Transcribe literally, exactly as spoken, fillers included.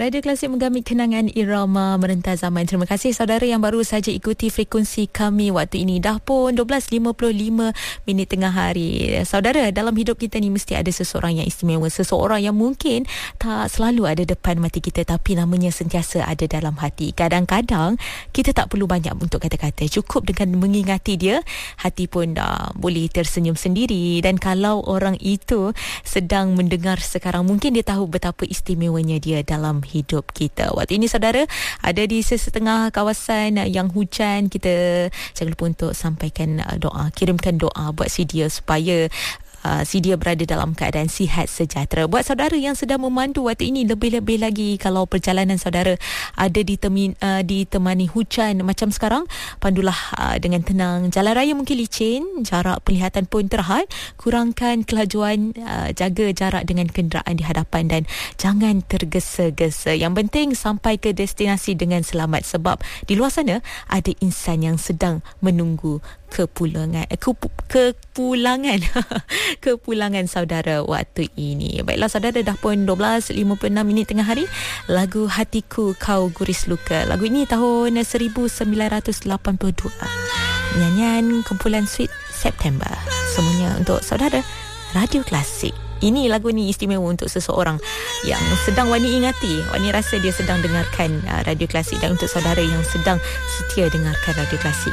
Radio Klasik menggamit kenangan irama merentas zaman. Terima kasih saudara yang baru saja ikuti frekuensi kami waktu ini. Dah pun dua belas lima puluh lima minit tengah hari. Saudara, dalam hidup kita ni mesti ada seseorang yang istimewa, seseorang yang mungkin tak selalu ada depan mata kita tapi namanya sentiasa ada dalam hati. Kadang-kadang kita tak perlu banyak untuk kata-kata, cukup dengan mengingati dia, hati pun dah boleh tersenyum sendiri. Dan kalau orang itu sedang mendengar sekarang, mungkin dia tahu betapa istimewanya dia dalam hidup kita. Waktu ini saudara ada di sesetengah kawasan yang hujan, kita jangan lupa untuk sampaikan doa, kirimkan doa buat si dia supaya Uh, si dia berada dalam keadaan sihat sejahtera. Buat saudara yang sedang memandu waktu ini, lebih-lebih lagi kalau perjalanan saudara ada ditemin, uh, ditemani hujan macam sekarang, pandulah uh, dengan tenang. Jalan raya mungkin licin, jarak penglihatan pun terhad, kurangkan kelajuan, uh, jaga jarak dengan kenderaan di hadapan dan jangan tergesa-gesa. Yang penting sampai ke destinasi dengan selamat, sebab di luar sana ada insan yang sedang menunggu kepulangan eh, kepu, kepulangan kepulangan saudara waktu ini. Baiklah saudara, dah pun dua belas lima puluh enam minit tengah hari. Lagu Hatiku Kau Guris Luka, lagu ini tahun seribu sembilan ratus lapan puluh dua, nyanyian kumpulan Sweet September. Semuanya untuk saudara Radio Klasik. Ini lagu ni istimewa untuk seseorang yang sedang Wani ingati, Wani rasa dia sedang dengarkan uh, Radio Klasik, dan untuk saudara yang sedang setia dengarkan Radio Klasik,